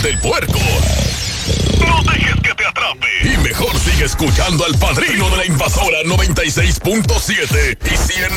del puerco. No dejes que te atrape. Y mejor sigue escuchando al Padrino de la Invasora 96.7 y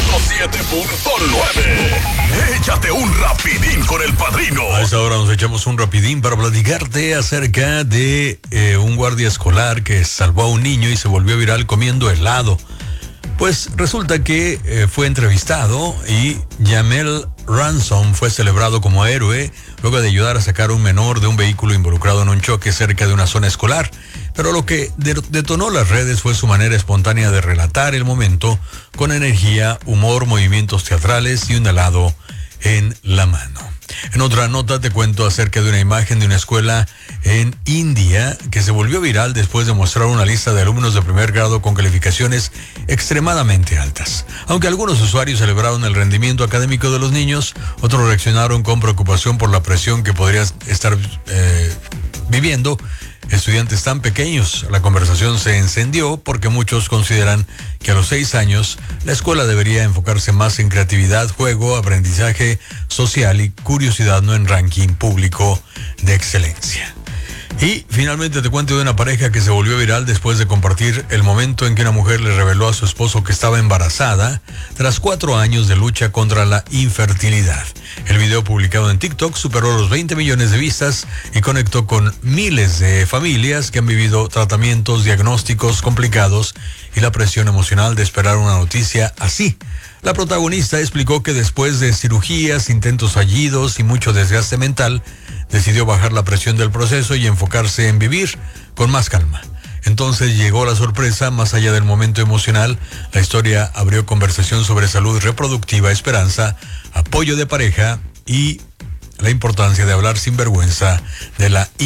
107.9. Échate un rapidín con el Padrino. A esta hora nos echamos un rapidín para platicarte acerca de un guardia escolar que salvó a un niño y se volvió viral comiendo helado. Pues resulta que fue entrevistado y Jamel Ransom fue celebrado como héroe luego de ayudar a sacar a un menor de un vehículo involucrado en un choque cerca de una zona escolar. Pero lo que detonó las redes fue su manera espontánea de relatar el momento con energía, humor, movimientos teatrales y un helado en la mano. En otra nota te cuento acerca de una imagen de una escuela en India que se volvió viral después de mostrar una lista de alumnos de primer grado con calificaciones extremadamente altas. Aunque algunos usuarios celebraron el rendimiento académico de los niños, otros reaccionaron con preocupación por la presión que podría estar viviendo estudiantes tan pequeños. La conversación se encendió porque muchos consideran que a los 6 años la escuela debería enfocarse más en creatividad, juego, aprendizaje social y curiosidad, no en ranking público de excelencia. Y finalmente te cuento de una pareja que se volvió viral después de compartir el momento en que una mujer le reveló a su esposo que estaba embarazada tras 4 años de lucha contra la infertilidad. El video publicado en TikTok superó los 20 millones de vistas y conectó con miles de familias que han vivido tratamientos, diagnósticos complicados y la presión emocional de esperar una noticia así. La protagonista explicó que después de cirugías, intentos fallidos y mucho desgaste mental, decidió bajar la presión del proceso y enfocarse en vivir con más calma. Entonces llegó la sorpresa. Más allá del momento emocional, la historia abrió conversación sobre salud reproductiva, esperanza, apoyo de pareja y la importancia de hablar sin vergüenza de la